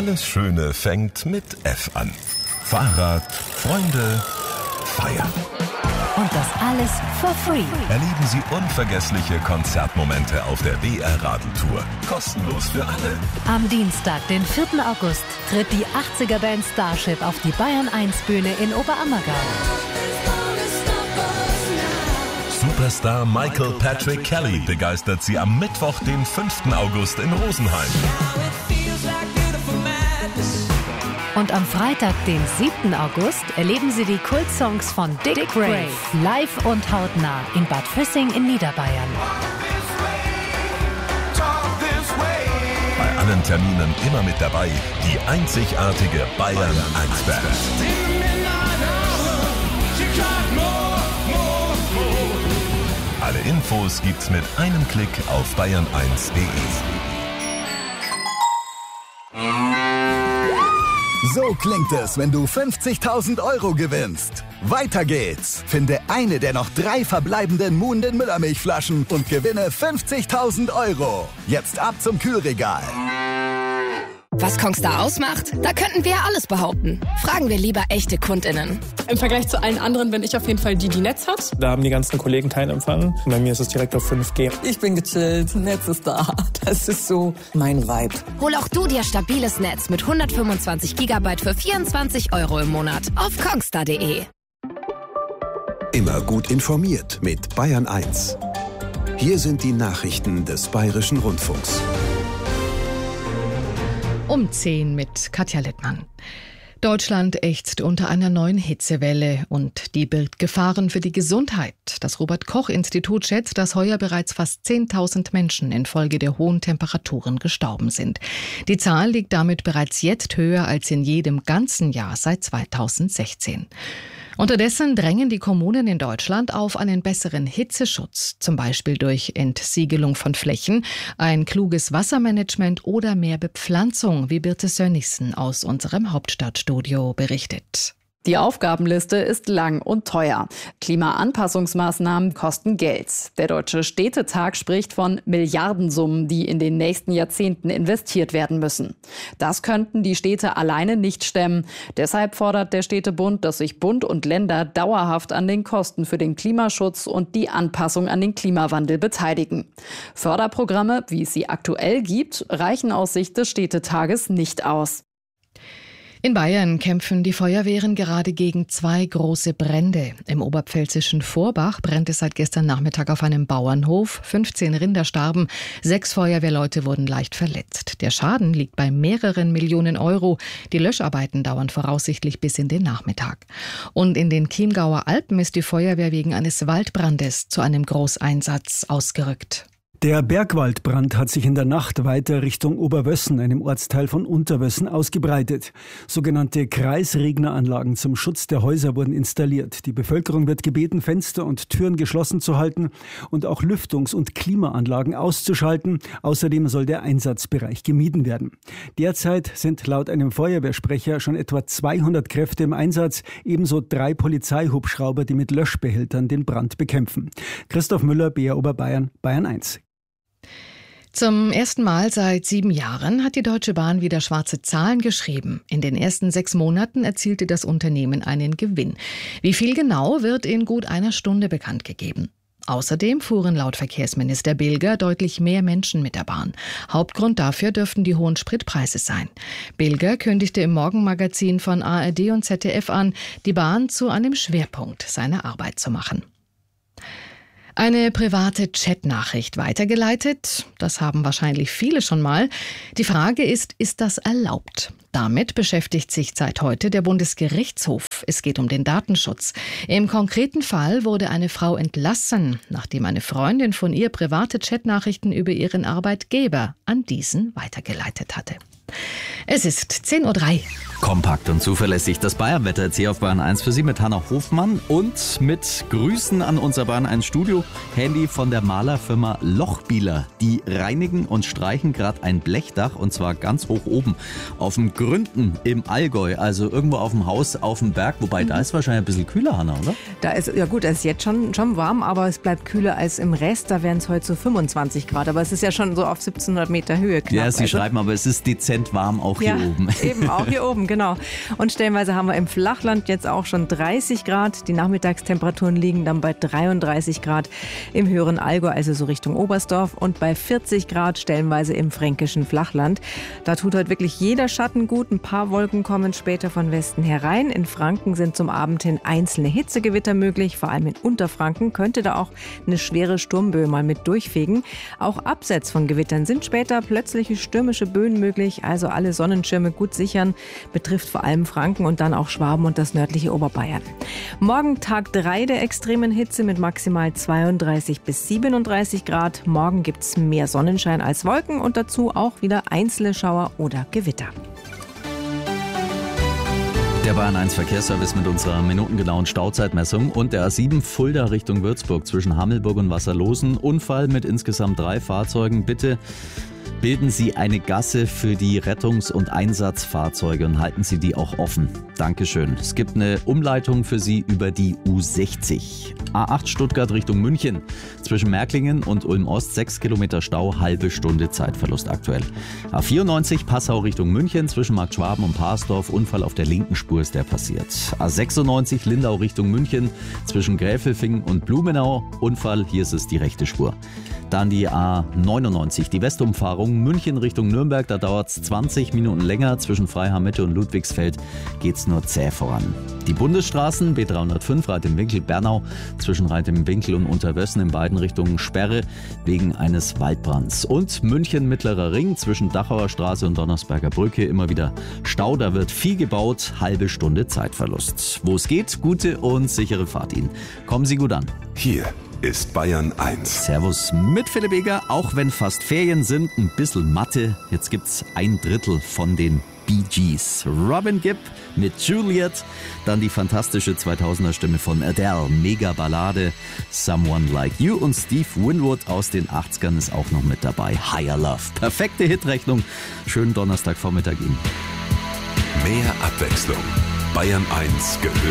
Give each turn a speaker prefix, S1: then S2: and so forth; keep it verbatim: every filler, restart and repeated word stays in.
S1: Alles Schöne fängt mit F an. Fahrrad, Freunde, Feiern.
S2: Und das alles for free.
S1: Erleben Sie unvergessliche Konzertmomente auf der B R-Radeltour. Kostenlos für alle.
S2: Am Dienstag, den vierten August, tritt die achtziger-Band Starship auf die Bayern eins Bühne in Oberammergau.
S1: Superstar Michael Patrick Kelly begeistert Sie am Mittwoch, den fünften August in Rosenheim.
S2: Und am Freitag, den siebten August, erleben Sie die Kultsongs von Dick Grave live und hautnah in Bad Füssing in Niederbayern.
S1: Bei allen Terminen immer mit dabei die einzigartige Bayern eins Band. Alle Infos gibt's mit einem Klick auf bayern eins punkt de.
S3: So klingt es, wenn du fünfzigtausend Euro gewinnst. Weiter geht's. Finde eine der noch drei verbleibenden Muhnden Müllermilchflaschen und gewinne fünfzigtausend Euro. Jetzt ab zum Kühlregal.
S4: Was Kongstar ausmacht? Da könnten wir alles behaupten. Fragen wir lieber echte KundInnen.
S5: Im Vergleich zu allen anderen bin ich auf jeden Fall die, die Netz hat.
S6: Da haben die ganzen Kollegen Teilempfang. Bei mir ist es direkt auf fünf G.
S7: Ich bin gechillt, Netz ist da. Das ist so mein Vibe.
S4: Hol auch du dir stabiles Netz mit hundertfünfundzwanzig Gigabyte für vierundzwanzig Euro im Monat auf kongstar punkt de.
S8: Immer gut informiert mit Bayern eins. Hier sind die Nachrichten des Bayerischen Rundfunks.
S9: Um zehn mit Katja Littmann. Deutschland ächzt unter einer neuen Hitzewelle und die birgt Gefahren für die Gesundheit. Das Robert-Koch-Institut schätzt, dass heuer bereits fast zehntausend Menschen infolge der hohen Temperaturen gestorben sind. Die Zahl liegt damit bereits jetzt höher als in jedem ganzen Jahr seit zweitausendsechzehn. Unterdessen drängen die Kommunen in Deutschland auf einen besseren Hitzeschutz, zum Beispiel durch Entsiegelung von Flächen, ein kluges Wassermanagement oder mehr Bepflanzung, wie Birte Sönnigsen aus unserem Hauptstadtstudio berichtet.
S10: Die Aufgabenliste ist lang und teuer. Klimaanpassungsmaßnahmen kosten Geld. Der Deutsche Städtetag spricht von Milliardensummen, die in den nächsten Jahrzehnten investiert werden müssen. Das könnten die Städte alleine nicht stemmen. Deshalb fordert der Städtebund, dass sich Bund und Länder dauerhaft an den Kosten für den Klimaschutz und die Anpassung an den Klimawandel beteiligen. Förderprogramme, wie es sie aktuell gibt, reichen aus Sicht des Städtetages nicht aus.
S9: In Bayern kämpfen die Feuerwehren gerade gegen zwei große Brände. Im oberpfälzischen Vorbach brennt es seit gestern Nachmittag auf einem Bauernhof. fünfzehn Rinder starben, sechs Feuerwehrleute wurden leicht verletzt. Der Schaden liegt bei mehreren Millionen Euro. Die Löscharbeiten dauern voraussichtlich bis in den Nachmittag. Und in den Chiemgauer Alpen ist die Feuerwehr wegen eines Waldbrandes zu einem Großeinsatz ausgerückt.
S11: Der Bergwaldbrand hat sich in der Nacht weiter Richtung Oberwössen, einem Ortsteil von Unterwössen, ausgebreitet. Sogenannte Kreisregneranlagen zum Schutz der Häuser wurden installiert. Die Bevölkerung wird gebeten, Fenster und Türen geschlossen zu halten und auch Lüftungs- und Klimaanlagen auszuschalten. Außerdem soll der Einsatzbereich gemieden werden. Derzeit sind laut einem Feuerwehrsprecher schon etwa zweihundert Kräfte im Einsatz, ebenso drei Polizeihubschrauber, die mit Löschbehältern den Brand bekämpfen. Christoph Müller, B R Oberbayern, Bayern eins.
S9: Zum ersten Mal seit sieben Jahren hat die Deutsche Bahn wieder schwarze Zahlen geschrieben. In den ersten sechs Monaten erzielte das Unternehmen einen Gewinn. Wie viel genau, wird in gut einer Stunde bekannt gegeben. Außerdem fuhren laut Verkehrsminister Bilger deutlich mehr Menschen mit der Bahn. Hauptgrund dafür dürften die hohen Spritpreise sein. Bilger kündigte im Morgenmagazin von A R D und Z D F an, die Bahn zu einem Schwerpunkt seiner Arbeit zu machen. Eine private Chatnachricht weitergeleitet, das haben wahrscheinlich viele schon mal. Die Frage ist, ist das erlaubt? Damit beschäftigt sich seit heute der Bundesgerichtshof. Es geht um den Datenschutz. Im konkreten Fall wurde eine Frau entlassen, nachdem eine Freundin von ihr private Chatnachrichten über ihren Arbeitgeber an diesen weitergeleitet hatte. Es ist zehn Uhr drei.
S12: Kompakt und zuverlässig das Bayernwetter jetzt hier auf Bayern eins für Sie mit Hanna Hofmann und mit Grüßen an unser Bayern eins Studio. Handy von der Malerfirma Lochbieler. Die reinigen und streichen gerade ein Blechdach und zwar ganz hoch oben auf dem Gründen im Allgäu, also irgendwo auf dem Haus auf dem Berg. Wobei, mhm. da ist wahrscheinlich ein bisschen kühler, Hanna, oder?
S13: Da ist, ja gut, es ist jetzt schon, schon warm, aber es bleibt kühler als im Rest. Da wären es heute so fünfundzwanzig Grad, aber es ist ja schon so auf siebzehnhundert Meter Höhe knapp.
S12: Ja, Sie
S13: also.
S12: schreiben, aber es ist dezent Prozent warm auch
S13: ja,
S12: hier oben.
S13: Eben auch hier oben, genau. Und stellenweise haben wir im Flachland jetzt auch schon dreißig Grad. Die Nachmittagstemperaturen liegen dann bei dreiunddreißig Grad im höheren Allgäu, also so Richtung Oberstdorf, und bei vierzig Grad stellenweise im fränkischen Flachland. Da tut heute wirklich jeder Schatten gut. Ein paar Wolken kommen später von Westen herein. In Franken sind zum Abend hin einzelne Hitzegewitter möglich. Vor allem in Unterfranken könnte da auch eine schwere Sturmböe mal mit durchfegen. Auch abseits von Gewittern sind später plötzliche stürmische Böen möglich. Also alle Sonnenschirme gut sichern. Betrifft vor allem Franken und dann auch Schwaben und das nördliche Oberbayern. Morgen Tag drei der extremen Hitze mit maximal zweiunddreißig bis siebenunddreißig Grad. Morgen gibt es mehr Sonnenschein als Wolken und dazu auch wieder einzelne Schauer oder Gewitter.
S12: Der Bayern eins Verkehrsservice mit unserer minutengenauen Stauzeitmessung und der A sieben Fulda Richtung Würzburg zwischen Hammelburg und Wasserlosen. Unfall mit insgesamt drei Fahrzeugen. Bitte bilden Sie eine Gasse für die Rettungs- und Einsatzfahrzeuge und halten Sie die auch offen. Dankeschön. Es gibt eine Umleitung für Sie über die U sechzig. A acht Stuttgart Richtung München. Zwischen Märklingen und Ulm-Ost sechs Kilometer Stau, halbe Stunde Zeitverlust aktuell. A vierundneunzig Passau Richtung München. Zwischen Markt Schwaben und Parsdorf. Unfall auf der linken Spur ist der passiert. A sechsundneunzig Lindau Richtung München. Zwischen Gräfelfing und Blumenau. Unfall, hier ist es die rechte Spur. Dann die A neunundneunzig, die Westumfahrung München Richtung Nürnberg. Da dauert es zwanzig Minuten länger. Zwischen Freiham-Mitte und Ludwigsfeld geht es nur zäh voran. Die Bundesstraßen B dreihundertfünf Reit im Winkel Bernau. Zwischen Reit im Winkel und Unterwössen in beiden Richtungen Sperre wegen eines Waldbrands. Und München Mittlerer Ring zwischen Dachauer Straße und Donnersberger Brücke immer wieder Stau. Da wird viel gebaut. Halbe Stunde Zeitverlust. Wo es geht, gute und sichere Fahrt Ihnen. Kommen Sie gut an.
S8: Hier ist Bayern eins.
S12: Servus mit Philipp Eger, auch wenn fast Ferien sind, ein bisschen Mathe. Jetzt gibt's ein Drittel von den Bee Gees. Robin Gibb mit Juliet, dann die fantastische zweitausender Stimme von Adele, mega Ballade, Someone Like You, und Steve Winwood aus den achtzigern ist auch noch mit dabei. Higher Love, perfekte Hitrechnung. Schönen Donnerstagvormittag Ihnen.
S8: Mehr Abwechslung. Bayern eins gehört